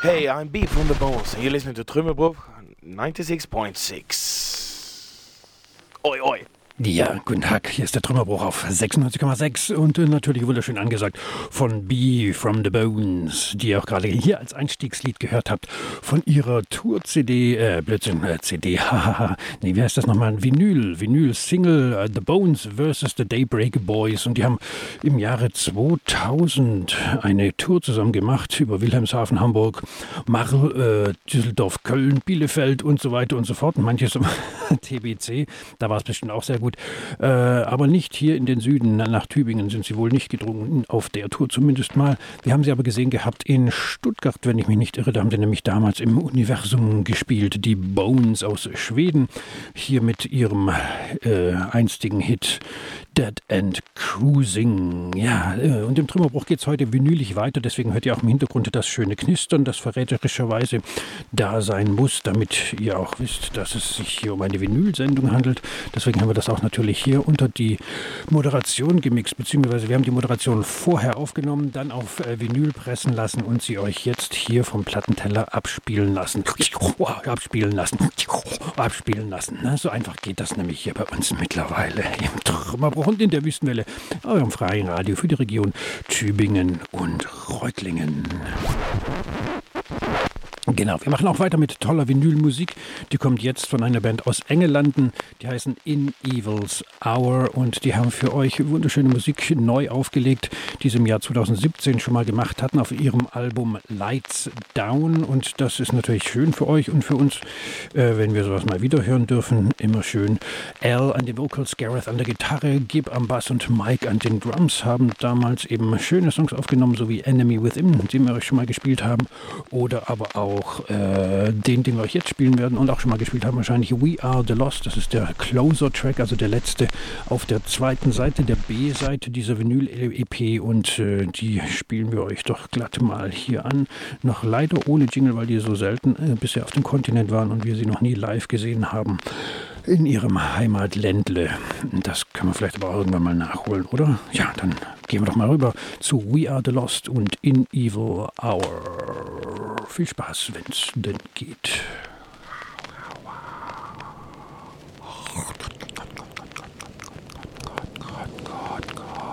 Hey, I'm B from the Bones, and you're listening to Trümmerbruch 96.6. Oi, oi. Ja, guten Tag, hier ist der Trümmerbruch auf 96,6 und natürlich wunderschön angesagt von Bee from the Bones, die ihr auch gerade hier als Einstiegslied gehört habt von ihrer Tour-CD, CD, hahaha, nee, wie heißt das nochmal? Vinyl-Single, The Bones vs. The Daybreak Boys, und die haben im Jahre 2000 eine Tour zusammen gemacht über Wilhelmshaven, Hamburg, Marl, Düsseldorf, Köln, Bielefeld und so weiter und so fort, und manches TBC, da war es bestimmt auch sehr gut. Aber nicht hier in den Süden, nach Tübingen sind sie wohl nicht gedrungen, auf der Tour zumindest mal. Wir haben sie aber gesehen gehabt in Stuttgart, wenn ich mich nicht irre, da haben sie nämlich damals im Universum gespielt, die Bones aus Schweden, hier mit ihrem einstigen Hit Dead End Cruising. Ja, und im Trümmerbruch geht es heute vinylig weiter, deswegen hört ihr auch im Hintergrund das schöne Knistern, das verräterischerweise da sein muss, damit ihr auch wisst, dass es sich hier um eine Vinylsendung handelt. Deswegen haben wir das auch natürlich hier unter die Moderation gemixt, beziehungsweise wir haben die Moderation vorher aufgenommen, dann auf Vinyl pressen lassen und sie euch jetzt hier vom Plattenteller abspielen lassen. Abspielen lassen. Na, so einfach geht das nämlich hier bei uns mittlerweile im Trümmerbruch und in der Wüstenwelle, eurem freien Radio für die Region Tübingen und Reutlingen. Genau, wir machen auch weiter mit toller Vinylmusik. Die kommt jetzt von einer Band aus Engelanden. Die heißen In Evil's Hour und die haben für euch wunderschöne Musik neu aufgelegt, die sie im Jahr 2017 schon mal gemacht hatten auf ihrem Album Lights Down. Und das ist natürlich schön für euch und für uns, wenn wir sowas mal wieder hören dürfen. Immer schön. Al an den Vocals, Gareth an der Gitarre, Gib am Bass und Mike an den Drums haben damals eben schöne Songs aufgenommen, so wie Enemy Within, den wir euch schon mal gespielt haben. Oder aber auch den wir euch jetzt spielen werden und auch schon mal gespielt haben, wahrscheinlich We Are The Lost. Das ist der Closer-Track, also der letzte auf der zweiten Seite, der B-Seite dieser Vinyl-EP, und die spielen wir euch doch glatt mal hier an. Noch leider ohne Jingle, weil die so selten bisher auf dem Kontinent waren und wir sie noch nie live gesehen haben in ihrem Heimatländle. Das können wir vielleicht aber auch irgendwann mal nachholen, oder? Ja, dann gehen wir doch mal rüber zu We Are The Lost und In Evil Hour. Viel Spaß, wenn's denn geht.